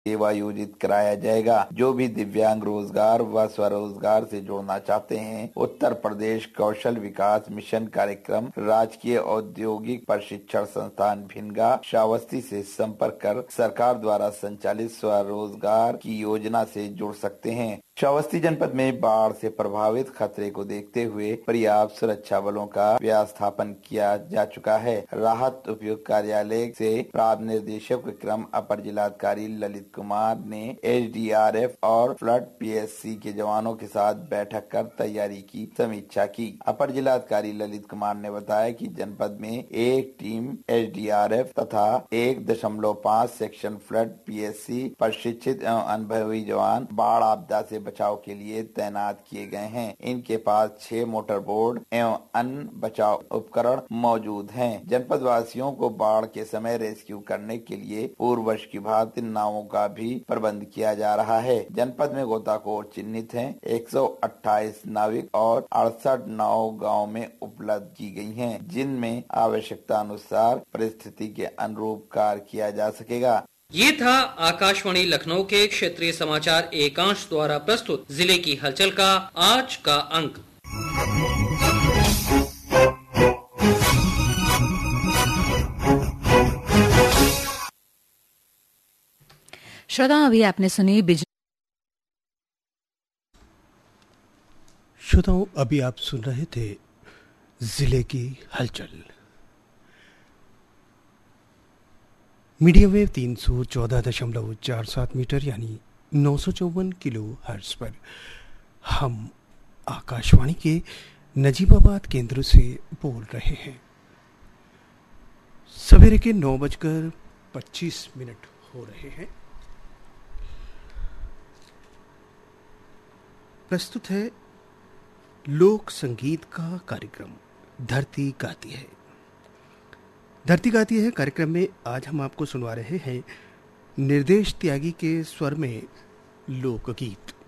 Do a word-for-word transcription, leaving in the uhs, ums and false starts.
सेवा आयोजित कराया जाएगा। जो भी दिव्यांग रोजगार व स्वरोजगार से जुड़ना चाहते हैं, उत्तर प्रदेश कौशल विकास मिशन कार्यक्रम राजकीय औद्योगिक प्रशिक्षण संस्थान भिनगा श्रावस्ती से संपर्क कर सरकार द्वारा संचालित स्वरोजगार की योजना से जुड़ सकते हैं। श्रावस्ती जनपद में बाढ़ से प्रभावित खतरे को देखते हुए पर्याप्त सुरक्षा बलों का व्यवस्थापन किया जा चुका है। राहत उपयुक्त कार्यालय से प्राप्त निर्देशक के क्रम अपर जिलाधिकारी ललित कुमार ने एस डी आर एफ और फ्लड पी एस सी के जवानों के साथ बैठक कर तैयारी की समीक्षा की। अपर जिलाधिकारी ललित कुमार ने बताया कि जनपद में एक team S D R F तथा एक दशमलव पाँच section flood P S C प्रशिक्षित एवं अनुभवी जवान बाढ़ आपदा से बचाव के लिए तैनात किए गए हैं। इनके पास छह मोटर बोट एवं अन्य बचाव उपकरण मौजूद हैं। जनपद वासियों को बाढ़ के समय रेस्क्यू करने के लिए पूर्व वर्ष की भांति नावों का भी प्रबंध किया जा रहा है। जनपद में गोताखोर चिन्हित हैं। एक सौ अट्ठाईस नाविक और अड़सठ नाव गाँव में उपलब्ध की गई हैं, जिनमें आवश्यकता अनुसार परिस्थिति के अनुरूप कार्य किया जा सकेगा। ये था आकाशवाणी लखनऊ के क्षेत्रीय समाचार एकांश द्वारा प्रस्तुत जिले की हलचल का आज का अंक। श्रोता, अभी आपने सुनी बिजली श्रोताओं अभी आप सुन रहे थे जिले की हलचल। मीडियम वेव तीन सौ चौदह दशमलव चार सात मीटर यानी नौ सौ चौवन किलो हर्ट्ज पर हम आकाशवाणी के नजीबाबाद केंद्र से बोल रहे हैं। सवेरे के नौ बजकर पच्चीस मिनट हो रहे हैं। प्रस्तुत है लोक संगीत का कार्यक्रम धरती गाती है। धरती गाती है कार्यक्रम में आज हम आपको सुनवा रहे हैं निर्देश त्यागी के स्वर में लोकगीत।